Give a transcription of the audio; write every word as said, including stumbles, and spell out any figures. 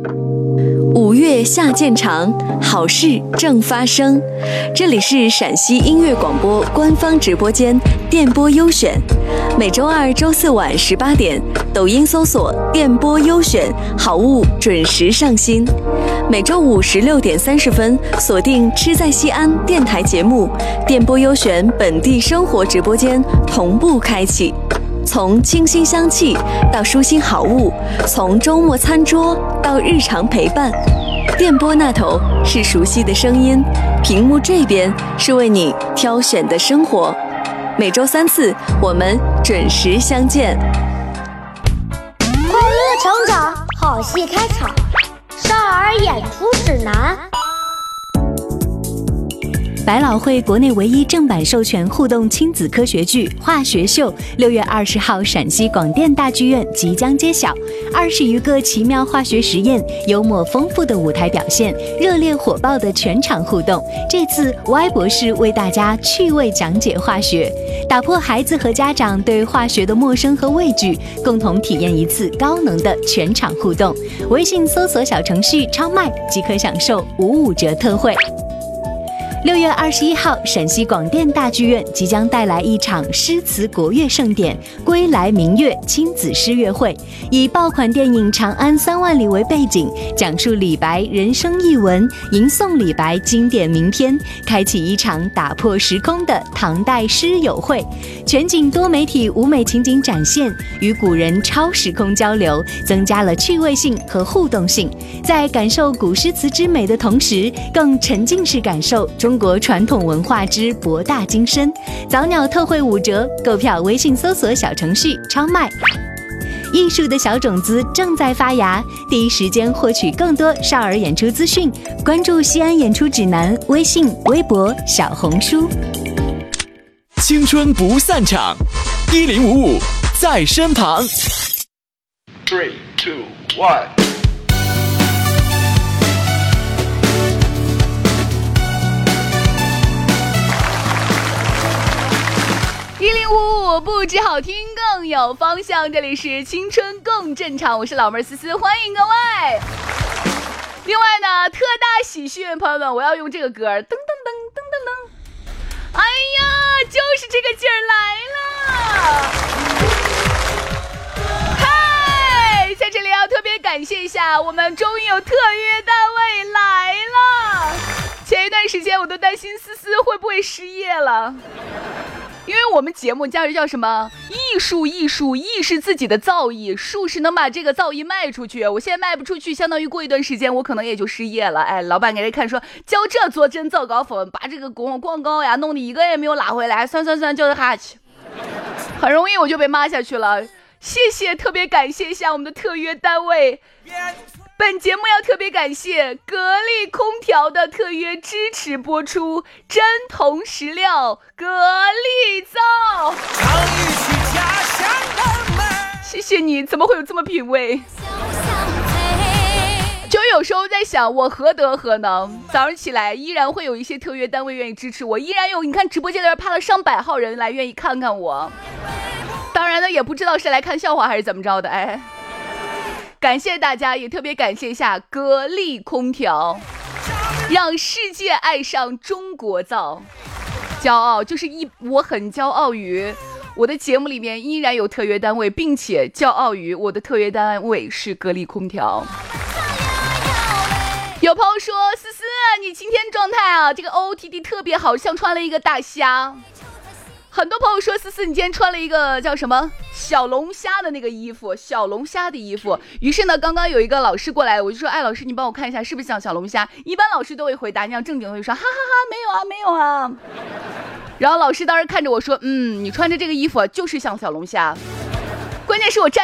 五月下渐长，好事正发生。这里是陕西音乐广播官方直播间电波优选，每周二、周四晚十八点，抖音搜索电波优选，好物准时上新。每周五十六点三十分，锁定吃在西安电台节目电波优选本地生活直播间同步开启。从清新香气到舒心好物，从周末餐桌到日常陪伴，电波那头是熟悉的声音，屏幕这边是为你挑选的生活。每周三次，我们准时相见。 快乐成长，好戏开场，少儿演出指南。 百老汇国内唯一正版授权互动亲子科学剧《化学秀》，六月二十号陕西广电大剧院即将揭晓。二十余个奇妙化学实验，幽默丰富的舞台表现，热烈火爆的全场互动。这次 Y 博士为大家趣味讲解化学，打破孩子和家长对化学的陌生和畏惧，共同体验一次高能的全场互动。微信搜索小程序超麦即可享受五五折特惠。六月二十一号，陕西广电大剧院即将带来一场诗词国乐盛典——归来明月亲子诗乐会，以爆款电影《长安三万里》为背景，讲述李白人生译文，吟诵李白经典名篇，开启一场打破时空的唐代诗友会。全景多媒体舞美情景展现，与古人超时空交流，增加了趣味性和互动性。在感受古诗词之美的同时，更沉浸式感受中国传统文化之博大精深。早鸟特惠五折，购票微信搜索小程序超卖。艺术的小种子正在发芽，第一时间获取更多少儿演出资讯，关注西安演出指南微信、微博、小红书。 青春不散场，一零五五在身旁。 Three, two, one。 一零五五不止好听更有方向，这里是青春更正常，我是老妹儿思思，欢迎各位。另外呢，特大喜讯，朋友们，我要用这个歌，噔噔噔噔噔噔，哎呀，就是这个劲儿来了。嗨，在这里要特别感谢一下，我们终于有特约单位来了。前一段时间我都担心思思会不会失业了。因为我们节目叫叫什么艺术艺术，艺是自己的造诣，术是能把这个造诣卖出去。我现在卖不出去，相当于过一段时间我可能也就失业了。哎，老板给人看说教这做真早高峰，把这个广广告呀弄得一个也没有拉回来，算算算叫他下去，很容易我就被骂下去了。谢谢，特别感谢一下我们的特约单位。本节目要特别感谢格力空调的特约支持播出，真铜实料，格力造。谢谢你，怎么会有这么品味？就有时候在想，我何德何能？早上起来依然会有一些特约单位愿意支持我，依然有你看直播间里边趴了上百号人来愿意看看我。当然呢，也不知道是来看笑话还是怎么着的，哎。感谢大家，也特别感谢一下格力空调，让世界爱上中国造。骄傲就是一，我很骄傲于我的节目里面依然有特约单位，并且骄傲于我的特约单位是格力空调。有朋友说，思思你今天状态啊，这个 O O T D 特别好，像穿了一个大虾。很多朋友说，思思你今天穿了一个叫什么小龙虾的那个衣服，小龙虾的衣服。于是呢，刚刚有一个老师过来，我就说，哎，老师你帮我看一下是不是像小龙虾。一般老师都会回答，你像正经会说哈哈哈没有啊没有啊。然后老师当时看着我说，嗯，你穿着这个衣服就是像小龙虾。关键是我站